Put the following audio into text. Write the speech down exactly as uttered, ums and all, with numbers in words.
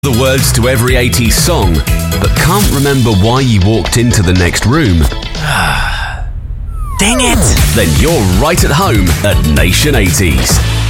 The words to every eighties song, but can't remember why you walked into the next room? Dang it! Then you're right at home at Nation eighties.